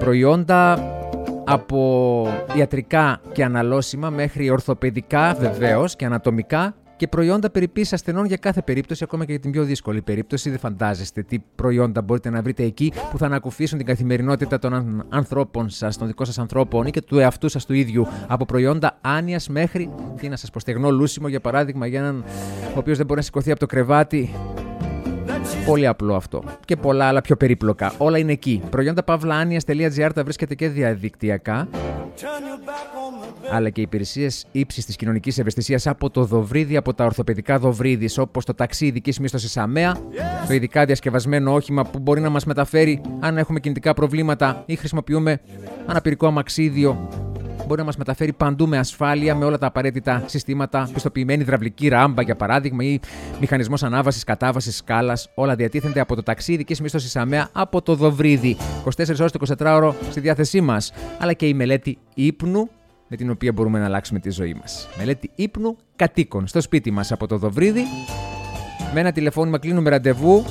Προϊόντα από ιατρικά και αναλώσιμα μέχρι ορθοπαιδικά βεβαίως και ανατομικά και προϊόντα περιποίησης ασθενών για κάθε περίπτωση, ακόμα και για την πιο δύσκολη περίπτωση. Δεν φαντάζεστε τι προϊόντα μπορείτε να βρείτε εκεί που θα ανακουφίσουν την καθημερινότητα των ανθρώπων σας, των δικών σας ανθρώπων ή και του εαυτού σας του ίδιου. Από προϊόντα άνοιας μέχρι, τι να σας πω, στεγνό λούσιμο για παράδειγμα, για έναν ο οποίος δεν μπορεί να σηκωθεί από το κρεβάτι. Πολύ απλό αυτό. Και πολλά άλλα πιο περίπλοκα. Όλα είναι εκεί. Προϊόντα pavlaanias.gr τα βρίσκεται και διαδικτυακά. Αλλά και υπηρεσίες ύψης της κοινωνικής ευαισθησίας από το Δοβρίδι, από τα ορθοπαιδικά Δοβρίδης, όπως το ταξί ειδικής μίσθωσης ΑΜΕΑ, το ειδικά διασκευασμένο όχημα που μπορεί να μας μεταφέρει αν έχουμε κινητικά προβλήματα ή χρησιμοποιούμε αναπηρικό αμαξίδιο. Μπορεί να μας μεταφέρει παντού με ασφάλεια, με όλα τα απαραίτητα συστήματα, πιστοποιημένη υδραυλική ράμπα για παράδειγμα ή μηχανισμός ανάβασης, κατάβασης, σκάλας. Όλα διατίθενται από το ταξί ειδικής μίσθωσης ΑΜΕΑ από το Δοβρίδι. 24 ώρες το 24ωρο στη διάθεσή μας. Αλλά και η μελέτη ύπνου, με την οποία μπορούμε να αλλάξουμε τη ζωή μας. Μελέτη ύπνου κατοίκων στο σπίτι μας από το Δοβρίδι. Με ένα τηλεφώνημα κλείνουμε ραντεβού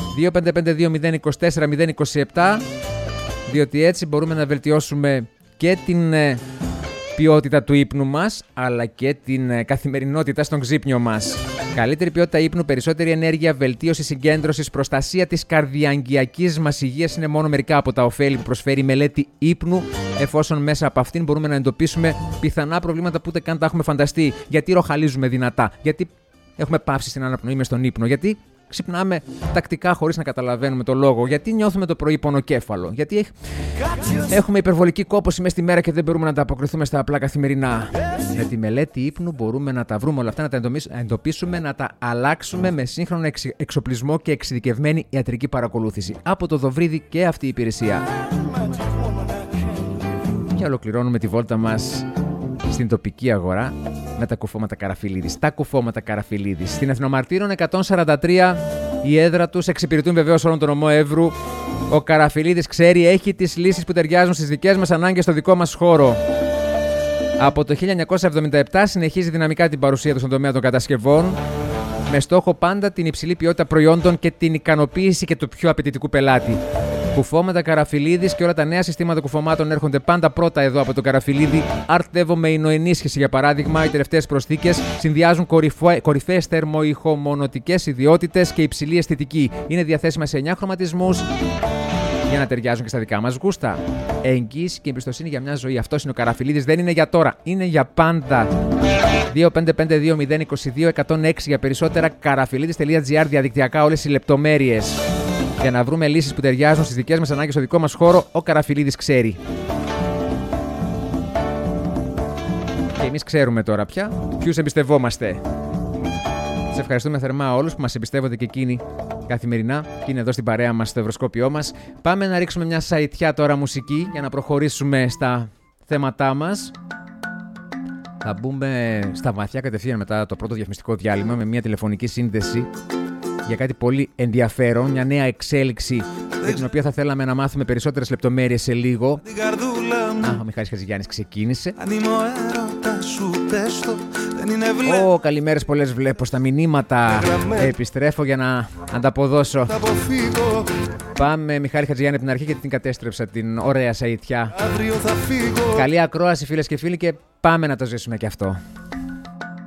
2552-024-027, διότι έτσι μπορούμε να βελτιώσουμε και την ποιότητα του ύπνου μας, αλλά και την καθημερινότητα στον ξύπνιο μας. Καλύτερη ποιότητα ύπνου, περισσότερη ενέργεια, βελτίωση συγκέντρωσης, προστασία της καρδιαγγειακής μας υγείας είναι μόνο μερικά από τα ωφέλη που προσφέρει η μελέτη ύπνου, εφόσον μέσα από αυτήν μπορούμε να εντοπίσουμε πιθανά προβλήματα που ούτε καν τα έχουμε φανταστεί. Γιατί ροχαλίζουμε δυνατά, γιατί έχουμε πάυση στην αναπνοή μες στον ύπνο, γιατί ξυπνάμε τακτικά χωρίς να καταλαβαίνουμε το λόγο, γιατί νιώθουμε το πρωί πονοκέφαλο, γιατί έχουμε υπερβολική κόπωση μέσα στη μέρα και δεν μπορούμε να τα αποκριθούμε στα απλά καθημερινά. Με τη μελέτη ύπνου μπορούμε να τα βρούμε όλα αυτά, να τα εντοπίσουμε, να τα αλλάξουμε με σύγχρονο εξοπλισμό και εξειδικευμένη ιατρική παρακολούθηση. Από το Δοβρίδι και αυτή η υπηρεσία. Και ολοκληρώνουμε τη βόλτα μας στην τοπική αγορά με τα κουφώματα Καραφιλίδης. Τα κουφώματα Καραφιλίδης. Στην Εθνομαρτύρων 143 η έδρα τους, εξυπηρετούν βεβαίως όλον τον ομό Εύρου. Ο Καραφιλίδης ξέρει, έχει τις λύσεις που ταιριάζουν στις δικές μας ανάγκες στο δικό μας χώρο. Από το 1977 συνεχίζει δυναμικά την παρουσία του στον τομέα των κατασκευών, με στόχο πάντα την υψηλή ποιότητα προϊόντων και την ικανοποίηση και του πιο απαιτητικού πελάτη. Κουφώματα Καραφιλίδης και όλα τα νέα συστήματα κουφωμάτων έρχονται πάντα πρώτα εδώ από το Καραφιλίδη. Art Evo με ηνοενίσχυση για παράδειγμα, οι τελευταίες προσθήκες συνδυάζουν κορυφαίες θερμοϊχομονωτικές ιδιότητες και υψηλή αισθητική. Είναι διαθέσιμα σε 9 χρωματισμούς για να ταιριάζουν και στα δικά μας γούστα. Εγγύηση και εμπιστοσύνη για μια ζωή. Αυτός είναι ο Καραφιλίδης. Δεν είναι για τώρα, είναι για πάντα. 2552-022-106 για περισσότερα. Καραφιλίδης.gr διαδικτυακά όλες οι λεπτομέρειες. Για να βρούμε λύσεις που ταιριάζουν στις δικές μας ανάγκες στο δικό μας χώρο, ο Καραφιλίδης ξέρει. Και εμείς ξέρουμε τώρα πια ποιους εμπιστευόμαστε. Σας ευχαριστούμε θερμά όλους που μας εμπιστεύονται και εκείνοι καθημερινά και είναι εδώ στην παρέα μας, στο ευρωσκόπιό μας. Πάμε να ρίξουμε μια σαϊτιά τώρα μουσική για να προχωρήσουμε στα θέματά μας. Θα μπούμε στα βαθιά κατευθείαν μετά το πρώτο διαφημιστικό διάλειμμα με μια τηλεφωνική σύνδεση για κάτι πολύ ενδιαφέρον, μια νέα εξέλιξη για την οποία θα θέλαμε να μάθουμε περισσότερες λεπτομέρειες σε λίγο. Ο Μιχάλης Χατζηγιάννης ξεκίνησε. Καλημέρες πολλές βλέπω στα μηνύματα. Επιστρέφω για να ανταποδώσω. Πάμε Μιχάλη Χατζηγιάννη από την αρχή γιατί την κατέστρεψα την ωραία σαϊτιά. Καλή ακρόαση φίλες και φίλοι και πάμε να το ζήσουμε κι αυτό.